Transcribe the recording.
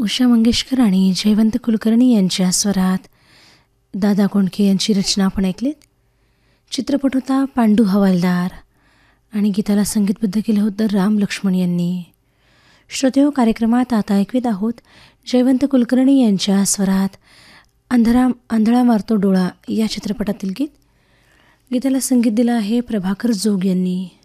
उषा मंगेशकर आणि जयवंत कुलकर्णी यांच्या स्वरात दादा कोंडके यांची रचना आपण ऐकलीत. चित्रपट होता पांडू हवालदार आणि गीताला संगीतबद्ध केलं होतं राम लक्ष्मण यांनी. श्रोतेहो, कार्यक्रमात आता ऐकवीत आहोत जयवंत कुलकर्णी यांच्या स्वरात आंधळा मारतो डोळा या चित्रपटातील गीत. गीताला संगीत दिलं आहे प्रभाकर जोग यांनी.